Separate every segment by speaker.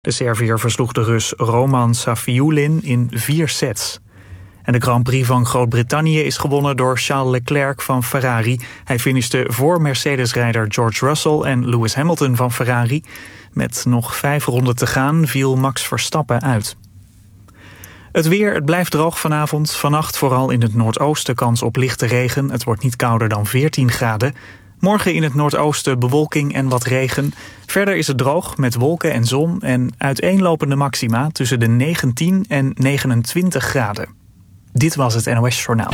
Speaker 1: De Serviër versloeg de Rus Roman Safiullin in 4 sets. En de Grand Prix van Groot-Brittannië is gewonnen door Charles Leclerc van Ferrari. Hij finishte voor Mercedes-rijder George Russell en Lewis Hamilton van Ferrari. Met nog 5 ronden te gaan viel Max Verstappen uit. Het weer, het blijft droog vanavond. Vannacht vooral in het noordoosten kans op lichte regen. Het wordt niet kouder dan 14 graden. Morgen in het noordoosten bewolking en wat regen. Verder is het droog met wolken en zon en uiteenlopende maxima tussen de 19 en 29 graden. Dit was het NOS Journaal.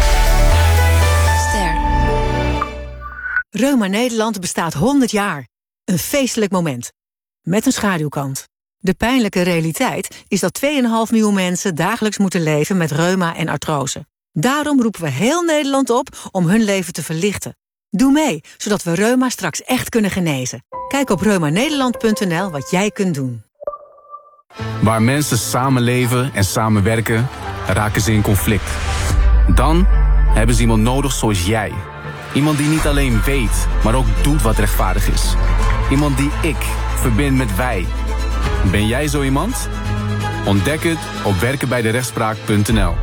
Speaker 2: Ster. Reuma Nederland bestaat 100 jaar. Een feestelijk moment. Met een schaduwkant. De pijnlijke realiteit is dat 2,5 miljoen mensen dagelijks moeten leven met reuma en artrose. Daarom roepen we heel Nederland op om hun leven te verlichten. Doe mee, zodat we reuma straks echt kunnen genezen. Kijk op reumanederland.nl wat jij kunt doen.
Speaker 3: Waar mensen samenleven en samenwerken, raken ze in conflict. Dan hebben ze iemand nodig zoals jij. Iemand die niet alleen weet, maar ook doet wat rechtvaardig is. Iemand die ik verbind met wij. Ben jij zo iemand? Ontdek het op werkenbijderechtspraak.nl.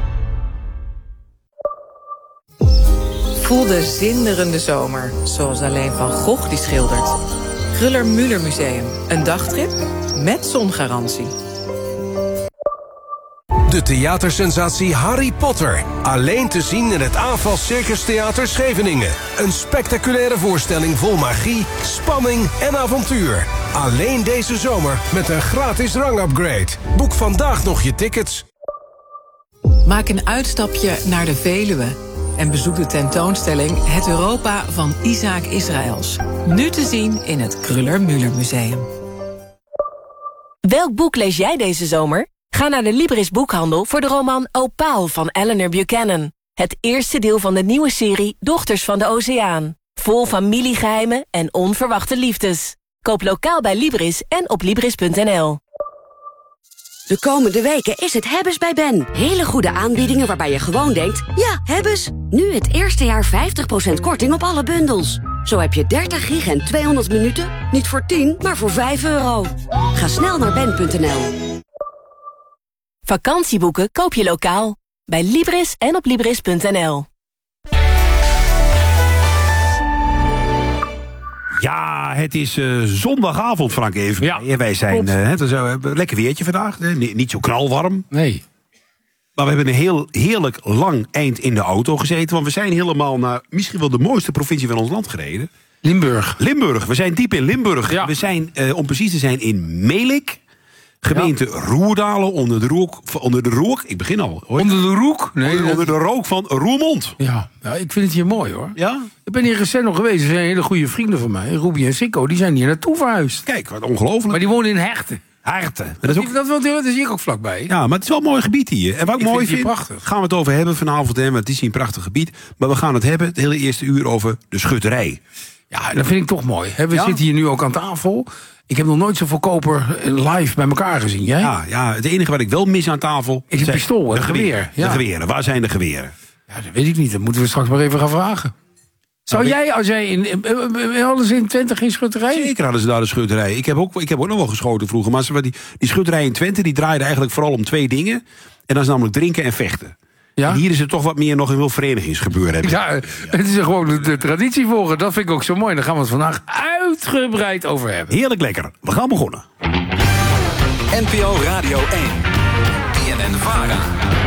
Speaker 4: Voel de zinderende zomer, zoals alleen Van Gogh die schildert. Kruller-Müller Museum, een dagtrip met zongarantie.
Speaker 5: De theatersensatie Harry Potter. Alleen te zien in het AFAL Circus Theater Scheveningen. Een spectaculaire voorstelling vol magie, spanning en avontuur. Alleen deze zomer met een gratis rangupgrade. Boek vandaag nog je tickets.
Speaker 4: Maak een uitstapje naar de Veluwe en bezoek de tentoonstelling Het Europa van Isaac Israëls. Nu te zien in het Kruller-Müller Museum.
Speaker 6: Welk boek lees jij deze zomer? Ga naar de Libris boekhandel voor de roman Opaal van Eleanor Buchanan. Het eerste deel van de nieuwe serie Dochters van de Oceaan. Vol familiegeheimen en onverwachte liefdes. Koop lokaal bij Libris en op Libris.nl.
Speaker 7: De komende weken is het Hebbes bij Ben. Hele goede aanbiedingen waarbij je gewoon denkt, ja, Hebbes. Nu het eerste jaar 50% korting op alle bundels. Zo heb je 30 gig en 200 minuten, niet voor 10, maar voor €5. Ga snel naar ben.nl.
Speaker 6: Vakantieboeken koop je lokaal. Bij Libris en op Libris.nl.
Speaker 8: Ja, het is zondagavond, Frank, even. Ja, wij zijn het is lekker weertje vandaag. Niet zo knalwarm.
Speaker 9: Nee.
Speaker 8: Maar we hebben een heel heerlijk lang eind in de auto gezeten. Want we zijn helemaal naar misschien wel de mooiste provincie van ons land gereden. Limburg. We zijn diep in Limburg. Ja. We zijn, om precies te zijn, in Melik. Gemeente Roerdalen, onder de rook. Ik begin al. Hoor.
Speaker 9: Onder de rook? Nee,
Speaker 8: onder de rook van Roermond.
Speaker 9: Ja, ik vind het hier mooi, hoor.
Speaker 8: Ja?
Speaker 9: Ik ben hier recent nog geweest. Er zijn hele goede vrienden van mij, Ruby en Sikko. Die zijn hier naartoe verhuisd.
Speaker 8: Kijk, wat ongelooflijk.
Speaker 9: Maar die wonen in Herten.
Speaker 8: Dat
Speaker 9: is hier ook vlakbij.
Speaker 8: Ja, maar het is wel een mooi gebied hier. En wat ik mooi vind,
Speaker 9: prachtig.
Speaker 8: Gaan we het over hebben vanavond. Want het is hier een prachtig gebied. Maar we gaan het hebben, het hele eerste uur, over de schutterij.
Speaker 9: Ja, dat vind ik toch mooi. We zitten hier nu ook aan tafel. Ik heb nog nooit zoveel koper live bij elkaar gezien. Jij?
Speaker 8: Ja, het enige wat ik wel mis aan tafel
Speaker 9: is een pistool, een geweer.
Speaker 8: De geweren. Waar zijn de geweren?
Speaker 9: Ja, dat weet ik niet. Dat moeten we straks maar even gaan vragen. Zou jij, als jij hadden ze in Twente geen schutterij?
Speaker 8: Zeker hadden ze daar de schutterij. Ik heb ook nog wel geschoten vroeger. Maar die schutterij in Twente, die draaide eigenlijk vooral om 2 dingen. En dat is namelijk drinken en vechten. Ja? En hier is het toch wat meer nog een heel verenigingsgebeuren.
Speaker 9: Ja, het is gewoon de traditie volgen. Dat vind ik ook zo mooi. Daar gaan we het vandaag uitgebreid over hebben.
Speaker 8: Heerlijk lekker. We gaan begonnen.
Speaker 10: NPO Radio 1. BNN-VARA.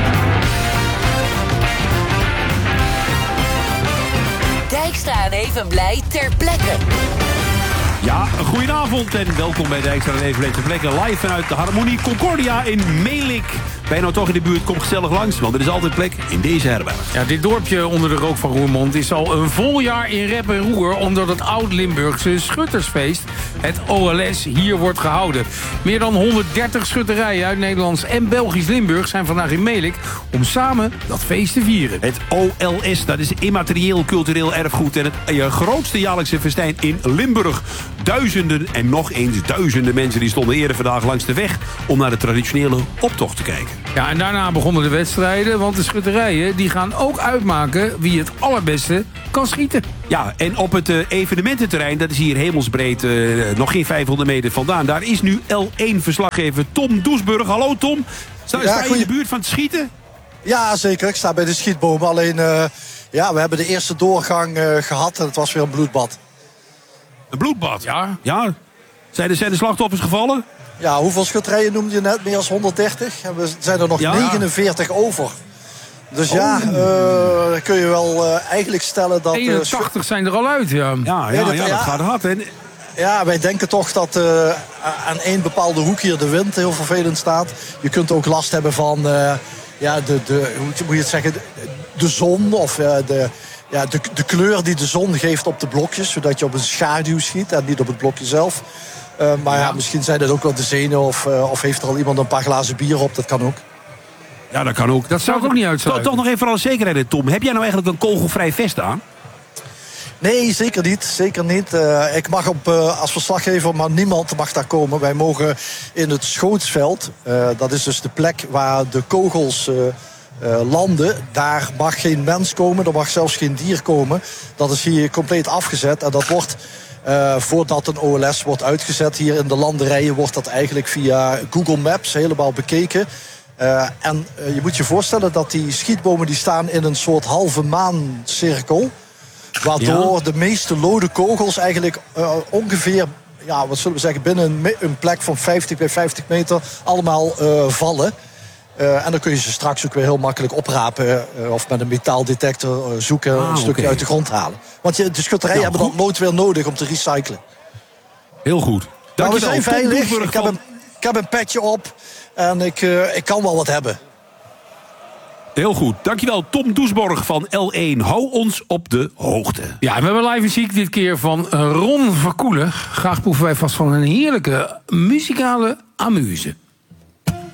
Speaker 6: Dijkstra en Evenblij ter plekke.
Speaker 8: Ja, een goedenavond en welkom bij Dijkstra en Evenblij ter plekke. Live vanuit de Harmonie Concordia in Melik. Ben je nou toch in de buurt, kom gezellig langs, want er is altijd plek in deze herberg.
Speaker 9: Ja, dit dorpje onder de rook van Roermond is al een vol jaar in rep en roer, omdat het Oud-Limburgse Schuttersfeest, het OLS, hier wordt gehouden. Meer dan 130 schutterijen uit Nederlands en Belgisch Limburg zijn vandaag in Melik om samen dat feest te vieren.
Speaker 8: Het OLS, dat is immaterieel cultureel erfgoed en het grootste jaarlijkse festijn in Limburg. duizenden en nog eens duizenden mensen... die stonden eerder vandaag langs de weg om naar de traditionele optocht te kijken.
Speaker 9: Ja, en daarna begonnen de wedstrijden, want de schutterijen die gaan ook uitmaken wie het allerbeste kan schieten.
Speaker 8: Ja, en op het evenemententerrein, dat is hier hemelsbreed nog geen 500 meter vandaan. Daar is nu L1-verslaggever Tom Doesburg. Hallo Tom, sta je in de buurt van het schieten?
Speaker 11: Ja, zeker. Ik sta bij de schietboom. Alleen, we hebben de eerste doorgang gehad en het was weer een bloedbad.
Speaker 8: Een bloedbad? Ja. Zijn de slachtoffers gevallen?
Speaker 11: Ja, hoeveel schutterijen noemde je net? Meer dan 130. En we zijn er nog 49 over. Dus dan kun je wel eigenlijk stellen dat...
Speaker 9: 81 zijn er al uit, ja.
Speaker 8: Dat gaat hard, hè?
Speaker 11: Ja, wij denken toch dat aan één bepaalde hoek hier de wind heel vervelend staat. Je kunt ook last hebben van, hoe moet je het zeggen, de zon of de kleur die de zon geeft op de blokjes. Zodat je op een schaduw schiet en niet op het blokje zelf. Maar misschien zijn het ook wel de zenuwen of heeft er al iemand een paar glazen bier op. Dat kan ook.
Speaker 8: Ja, dat kan ook.
Speaker 9: Dat zou ik ook niet uitsluiten.
Speaker 8: Toch nog even voor alle zekerheid, Tom. Heb jij nou eigenlijk een kogelvrij vest aan?
Speaker 11: Nee, zeker niet. Zeker niet. Ik mag als verslaggever, maar niemand mag daar komen. Wij mogen in het schootsveld. Dat is dus de plek waar de kogels landen. Daar mag geen mens komen. Er mag zelfs geen dier komen. Dat is hier compleet afgezet. En dat wordt, voordat een OLS wordt uitgezet hier in de landerijen, wordt dat eigenlijk via Google Maps helemaal bekeken. En je moet je voorstellen dat die schietbomen die staan in een soort halve maancirkel. Waardoor de meeste lode kogels eigenlijk ongeveer, wat zullen we zeggen, binnen een plek van 50 bij 50 meter allemaal vallen. En dan kun je ze straks ook weer heel makkelijk oprapen of met een metaaldetector zoeken, een stukje uit de grond halen. Want de schutterijen hebben dat nooit weer nodig om te recyclen.
Speaker 8: Heel goed.
Speaker 11: Maar we zijn veilig. Ik heb een petje op en ik kan wel wat hebben.
Speaker 8: Heel goed. Dankjewel, Tom Doesburg van L1. Hou ons op de hoogte.
Speaker 9: Ja, we hebben live muziek dit keer van Ron Verkoelen. Graag proeven wij vast van een heerlijke muzikale amuse.